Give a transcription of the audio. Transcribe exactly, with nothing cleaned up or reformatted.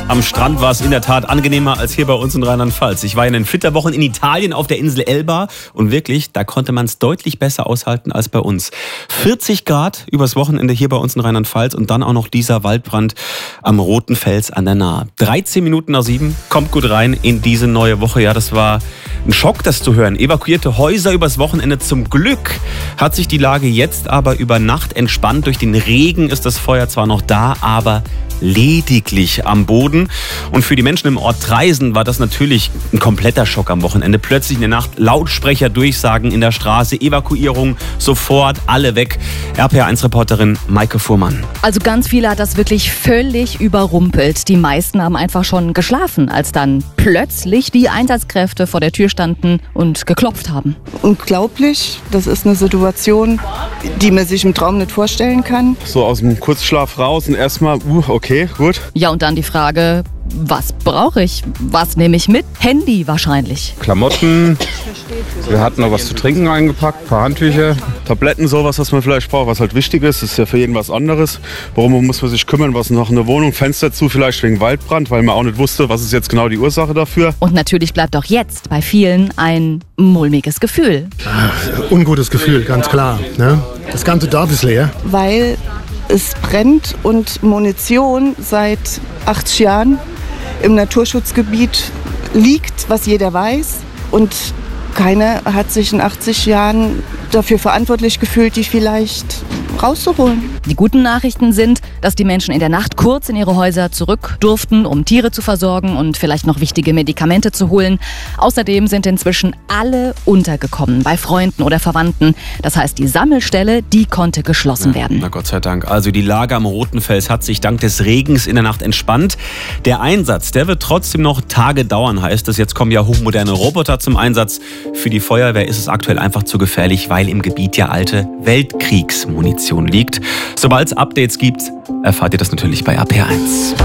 Am Strand war es in der Tat angenehmer als hier bei uns in Rheinland-Pfalz. Ich war in den Flitterwochen in Italien auf der Insel Elba und wirklich, da konnte man es deutlich besser aushalten als bei uns. vierzig Grad übers Wochenende hier bei uns in Rheinland-Pfalz und dann auch noch dieser Waldbrand am Roten Fels an der Nahe. dreizehn Minuten nach sieben, kommt gut rein in diese neue Woche. Ja, das war ein Schock, das zu hören. Evakuierte Häuser übers Wochenende. Zum Glück hat sich die Lage jetzt aber über Nacht entspannt. Durch den Regen ist das Feuer zwar noch da, aber lediglich am Boden. Und für die Menschen im Ort Traisen war das natürlich ein kompletter Schock am Wochenende. Plötzlich in der Nacht Lautsprecher, Durchsagen in der Straße, Evakuierung, sofort alle weg. R P R eins Reporterin Maike Fuhrmann. Also ganz viele hat das wirklich völlig überrumpelt. Die meisten haben einfach schon geschlafen, als dann plötzlich die Einsatzkräfte vor der Tür standen und geklopft haben. Unglaublich. Das ist eine Situation, die man sich im Traum nicht vorstellen kann. So aus dem Kurzschlaf raus und erstmal, uh, okay, gut. Ja, und dann die Frage, was brauche ich? Was nehme ich mit? Handy wahrscheinlich. Klamotten, wir hatten noch was zu trinken eingepackt, ein paar Handtücher. Tabletten, sowas, was man vielleicht braucht, was halt wichtig ist. Das ist ja für jeden was anderes. Worum muss man sich kümmern? Was noch eine Wohnung, Fenster zu, vielleicht wegen Waldbrand, weil man auch nicht wusste, was ist jetzt genau die Ursache dafür. Und natürlich bleibt auch jetzt bei vielen ein mulmiges Gefühl. Ach, ungutes Gefühl, ganz klar. Ne? Das ganze Dorf ist leer. Weil es brennt und Munition seit achtzig Jahren im Naturschutzgebiet liegt, was jeder weiß. Und keiner hat sich in achtzig Jahren dafür verantwortlich gefühlt, die vielleicht rauszuholen. Die guten Nachrichten sind, dass die Menschen in der Nacht kurz in ihre Häuser zurück durften, um Tiere zu versorgen und vielleicht noch wichtige Medikamente zu holen. Außerdem sind inzwischen alle untergekommen, bei Freunden oder Verwandten. Das heißt, die Sammelstelle, die konnte geschlossen Ja, werden. na Gott sei Dank. Also die Lage am Roten Fels hat sich dank des Regens in der Nacht entspannt. Der Einsatz, der wird trotzdem noch Tage dauern, heißt es. Jetzt kommen ja hochmoderne Roboter zum Einsatz. Für die Feuerwehr ist es aktuell einfach zu gefährlich, weil im Gebiet ja alte Weltkriegsmunition liegt. Sobald es Updates gibt, erfahrt ihr das natürlich bei R P R eins.